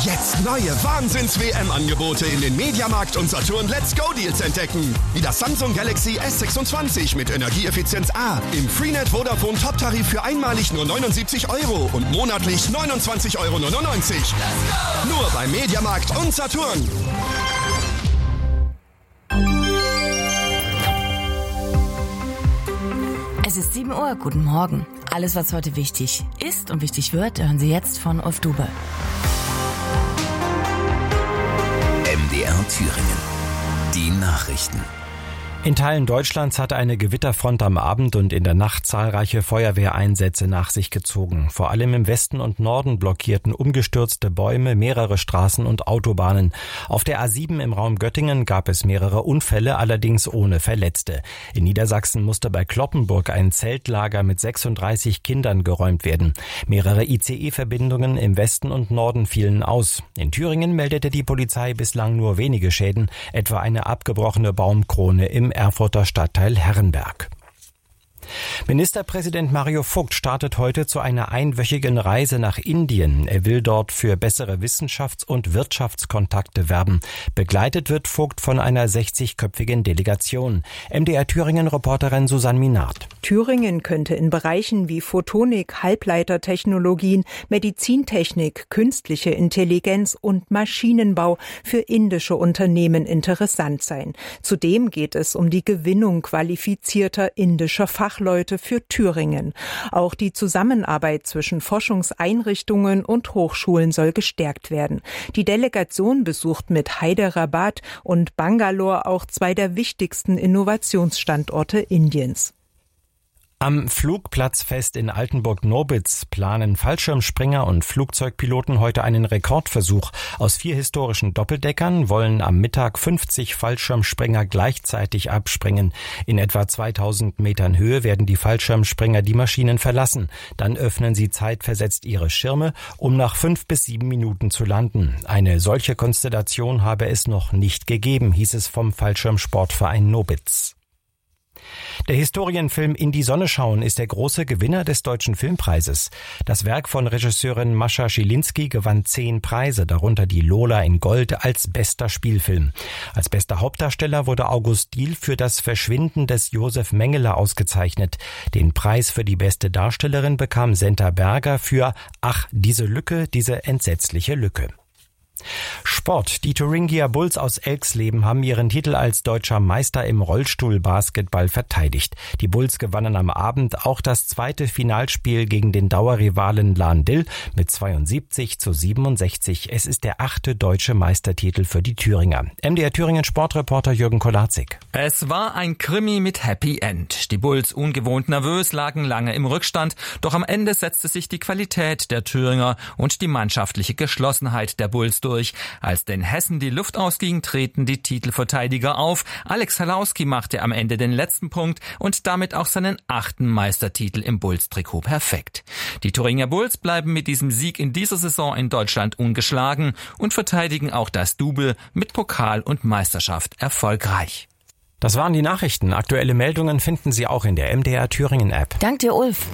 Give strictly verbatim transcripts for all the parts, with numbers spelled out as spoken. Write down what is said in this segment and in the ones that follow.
Jetzt neue Wahnsinns-W M-Angebote in den Mediamarkt und Saturn Let's Go Deals entdecken. Wie das Samsung Galaxy S sechsundzwanzig mit Energieeffizienz A im Freenet Vodafone Top-Tarif für einmalig nur neunundsiebzig Euro und monatlich neunundzwanzig Euro neunundneunzig. Nur beim Mediamarkt und Saturn. Es ist sieben Uhr, guten Morgen. Alles, was heute wichtig ist und wichtig wird, hören Sie jetzt von Ulf Dube. M D R Thüringen. Die Nachrichten. In Teilen Deutschlands hat eine Gewitterfront am Abend und in der Nacht zahlreiche Feuerwehreinsätze nach sich gezogen. Vor allem im Westen und Norden blockierten umgestürzte Bäume mehrere Straßen und Autobahnen. Auf der A sieben im Raum Göttingen gab es mehrere Unfälle, allerdings ohne Verletzte. In Niedersachsen musste bei Cloppenburg ein Zeltlager mit sechsunddreißig Kindern geräumt werden. Mehrere I C E-Verbindungen im Westen und Norden fielen aus. In Thüringen meldete die Polizei bislang nur wenige Schäden, etwa eine abgebrochene Baumkrone im Erfurter Stadtteil Herrenberg. Ministerpräsident Mario Vogt startet heute zu einer einwöchigen Reise nach Indien. Er will dort für bessere Wissenschafts- und Wirtschaftskontakte werben. Begleitet wird Vogt von einer sechzigköpfigen Delegation. M D R Thüringen-Reporterin Susanne Minard. Thüringen könnte in Bereichen wie Photonik, Halbleitertechnologien, Medizintechnik, künstliche Intelligenz und Maschinenbau für indische Unternehmen interessant sein. Zudem geht es um die Gewinnung qualifizierter indischer Fachleute für Thüringen. Auch die Zusammenarbeit zwischen Forschungseinrichtungen und Hochschulen soll gestärkt werden. Die Delegation besucht mit Hyderabad und Bangalore auch zwei der wichtigsten Innovationsstandorte Indiens. Am Flugplatzfest in Altenburg-Nobitz planen Fallschirmspringer und Flugzeugpiloten heute einen Rekordversuch. Aus vier historischen Doppeldeckern wollen am Mittag fünfzig Fallschirmspringer gleichzeitig abspringen. In etwa zweitausend Metern Höhe werden die Fallschirmspringer die Maschinen verlassen. Dann öffnen sie zeitversetzt ihre Schirme, um nach fünf bis sieben Minuten zu landen. Eine solche Konstellation habe es noch nicht gegeben, hieß es vom Fallschirmsportverein Nobitz. Der Historienfilm In die Sonne schauen ist der große Gewinner des Deutschen Filmpreises. Das Werk von Regisseurin Mascha Schilinski gewann zehn Preise, darunter die Lola in Gold als bester Spielfilm. Als bester Hauptdarsteller wurde August Diehl für das Verschwinden des Josef Mengele ausgezeichnet. Den Preis für die beste Darstellerin bekam Senta Berger für Ach, diese Lücke, diese entsetzliche Lücke. Sport. Die Thuringia Bulls aus Elxleben haben ihren Titel als deutscher Meister im Rollstuhlbasketball verteidigt. Die Bulls gewannen am Abend auch das zweite Finalspiel gegen den Dauerrivalen Lahn-Dill mit zweiundsiebzig zu siebenundsechzig. Es ist der achte deutsche Meistertitel für die Thüringer. M D R Thüringen Sportreporter Jürgen Kolarzig. Es war ein Krimi mit Happy End. Die Bulls, ungewohnt nervös, lagen lange im Rückstand. Doch am Ende setzte sich die Qualität der Thüringer und die mannschaftliche Geschlossenheit der Bulls durch. Als den Hessen die Luft ausging, treten die Titelverteidiger auf. Alex Halauski machte am Ende den letzten Punkt und damit auch seinen achten Meistertitel im Bulls-Trikot perfekt. Die Thüringer Bulls bleiben mit diesem Sieg in dieser Saison in Deutschland ungeschlagen und verteidigen auch das Double mit Pokal und Meisterschaft erfolgreich. Das waren die Nachrichten. Aktuelle Meldungen finden Sie auch in der M D R Thüringen App. Dank dir, Ulf.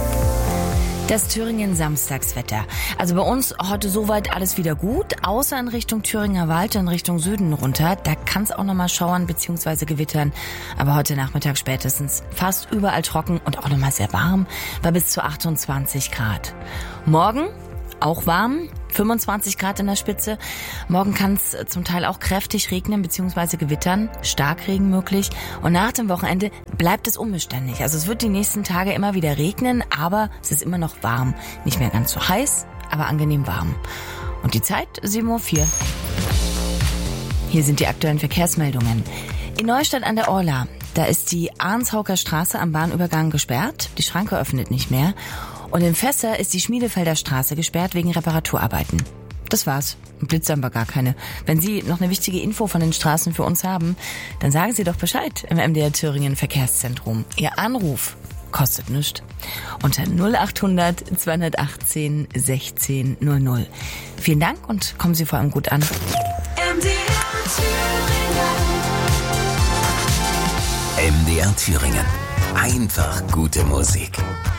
Das Thüringen Samstagswetter. Also bei uns heute soweit alles wieder gut, außer in Richtung Thüringer Wald, in Richtung Süden runter. Da kann es auch nochmal schauern bzw. gewittern. Aber heute Nachmittag spätestens fast überall trocken und auch nochmal sehr warm, bei bis zu achtundzwanzig Grad. Morgen auch warm, fünfundzwanzig Grad in der Spitze. Morgen kann es zum Teil auch kräftig regnen bzw. gewittern, Starkregen möglich. Und nach dem Wochenende bleibt es unbeständig. Also es wird die nächsten Tage immer wieder regnen, aber es ist immer noch warm. Nicht mehr ganz so heiß, aber angenehm warm. Und die Zeit sieben Uhr vier. Hier sind die aktuellen Verkehrsmeldungen. In Neustadt an der Orla, da ist die Arnshauker Straße am Bahnübergang gesperrt. Die Schranke öffnet nicht mehr. Und in Fässer ist die Schmiedefelder Straße gesperrt wegen Reparaturarbeiten. Das war's. Blitze haben wir gar keine. Wenn Sie noch eine wichtige Info von den Straßen für uns haben, dann sagen Sie doch Bescheid im M D R Thüringen Verkehrszentrum. Ihr Anruf kostet nichts. Unter null achthundert zweihundertachtzehn sechzehn null null. Vielen Dank und kommen Sie vor allem gut an. M D R Thüringen. M D R Thüringen. Einfach gute Musik.